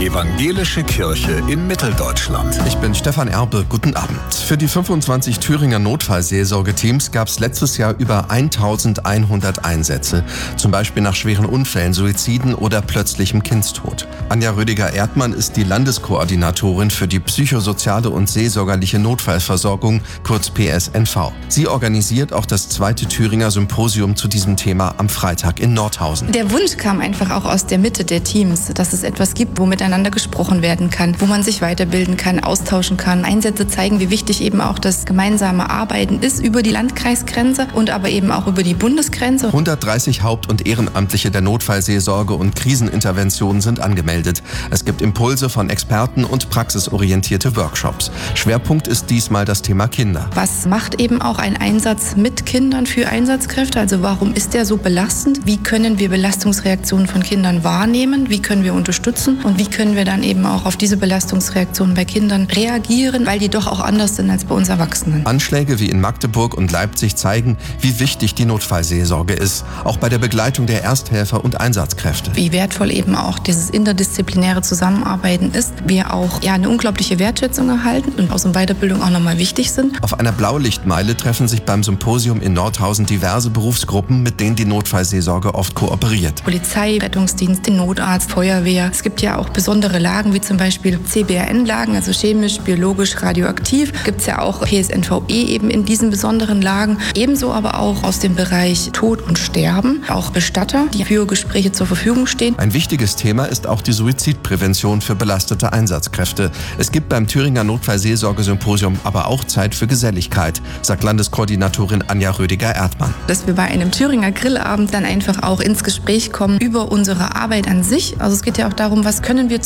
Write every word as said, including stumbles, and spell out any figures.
Evangelische Kirche in Mitteldeutschland. Ich bin Stefan Erbe, guten Abend. Für die fünfundzwanzig Thüringer Notfallseelsorgeteams gab es letztes Jahr über eintausendeinhundert Einsätze. Zum Beispiel nach schweren Unfällen, Suiziden oder plötzlichem Kindstod. Anja Rödiger-Erdmann ist die Landeskoordinatorin für die psychosoziale und seelsorgerliche Notfallversorgung, kurz P S N V. Sie organisiert auch das zweite Thüringer Symposium zu diesem Thema am Freitag in Nordhausen. Der Wunsch kam einfach auch aus der Mitte der Teams, dass es etwas gibt, wo miteinander gesprochen werden kann, wo man sich weiterbilden kann, austauschen kann. Einsätze zeigen, wie wichtig eben auch das gemeinsame Arbeiten ist über die Landkreisgrenze und aber eben auch über die Bundesgrenze. hundertdreißig Haupt- und Ehrenamtliche der Notfallseelsorge und Krisenintervention sind angemeldet. Es gibt Impulse von Experten und praxisorientierte Workshops. Schwerpunkt ist diesmal das Thema Kinder. Was macht eben auch ein Einsatz mit Kindern für Einsatzkräfte? Also warum ist der so belastend? Wie können wir Belastungsreaktionen von Kindern wahrnehmen? Wie können wir unterstützen? Und wie können wir dann eben auch auf diese Belastungsreaktionen bei Kindern reagieren, weil die doch auch anders sind als bei uns Erwachsenen? Anschläge wie in Magdeburg und Leipzig zeigen, wie wichtig die Notfallseelsorge ist, auch bei der Begleitung der Ersthelfer und Einsatzkräfte. Wie wertvoll eben auch dieses interdisziplinäre Zusammenarbeiten ist. Wir auch ja, eine unglaubliche Wertschätzung erhalten und Aus- und Weiterbildung auch nochmal wichtig sind. Auf einer Blaulichtmeile treffen sich beim Symposium in Nordhausen diverse Berufsgruppen, mit denen die Notfallseelsorge oft kooperiert. Polizei, Rettungsdienst, den Notarzt, Feuerwehr. Es gibt ja auch besondere Lagen, wie zum Beispiel C B R N-Lagen, also chemisch, biologisch, radioaktiv. Gibt es ja auch P S N V E eben in diesen besonderen Lagen. Ebenso aber auch aus dem Bereich Tod und Sterben. Auch Bestatter, die für Gespräche zur Verfügung stehen. Ein wichtiges Thema ist auch die Suizidprävention für belastete Einsatzkräfte. Es gibt beim Thüringer Notfallseelsorge-Symposium aber auch Zeit für Geselligkeit, sagt Landeskoordinatorin Anja Rödiger-Erdmann. Dass wir bei einem Thüringer Grillabend dann einfach auch ins Gespräch kommen über unsere Arbeit an sich. Also es geht ja auch darum, was können wir